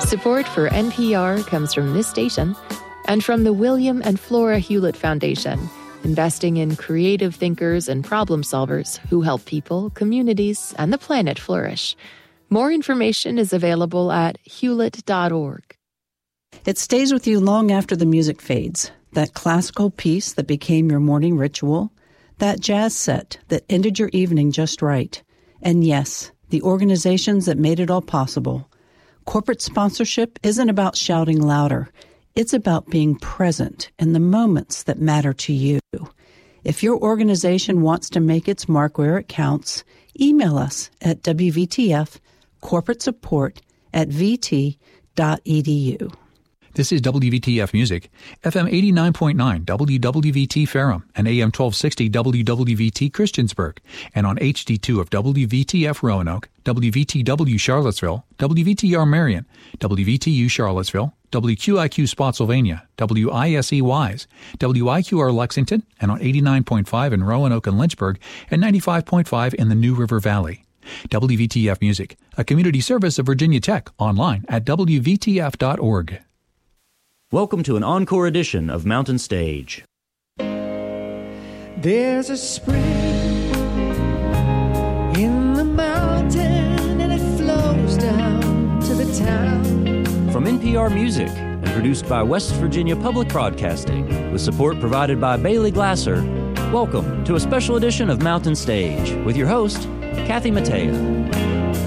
Support for NPR comes from this station and from the William and Flora Hewlett Foundation, investing in creative thinkers and problem solvers who help people, communities, and the planet flourish. More information is available at hewlett.org. It stays with you long after the music fades. That classical piece that became your morning ritual, that jazz set that ended your evening just right. And yes, the organizations that made it all possible. Corporate sponsorship isn't about shouting louder. It's about being present in the moments that matter to you. If your organization wants to make its mark where it counts, email us at wvtfcorporatesupport@vt.edu. This is WVTF Music, FM 89.9 WWVT Ferrum and AM 1260 WWVT Christiansburg, and on HD2 of WVTF Roanoke, WVTW Charlottesville, WVTR Marion, WVTU Charlottesville, WQIQ Spotsylvania, WISE Wise, WIQR Lexington, and on 89.5 in Roanoke and Lynchburg, and 95.5 in the New River Valley. WVTF Music, a community service of Virginia Tech, online at WVTF.org. Welcome to an encore edition of Mountain Stage. There's a spring in the mountain and it flows down to the town. From NPR Music and produced by West Virginia Public Broadcasting with support provided by Bailey Glasser, welcome to a special edition of Mountain Stage with your host, Kathy Mattea.